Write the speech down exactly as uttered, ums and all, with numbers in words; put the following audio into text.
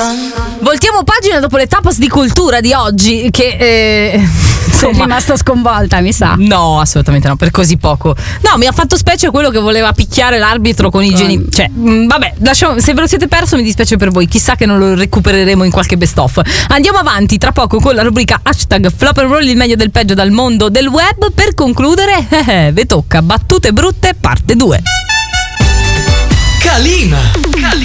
Voltiamo pagina dopo le tapas di cultura di oggi che eh, sei rimasta sconvolta, mi sa. No, assolutamente no, per così poco. No, mi ha fatto specie quello che voleva picchiare l'arbitro con i geni. Cioè, mh, vabbè, lasciamo, se ve lo siete perso mi dispiace per voi. Chissà che non lo recupereremo in qualche best of. Andiamo avanti tra poco con la rubrica hashtag Flop and Roll, il meglio del peggio dal mondo del web. Per concludere, eh, ve tocca battute brutte parte due. Calima. Calima.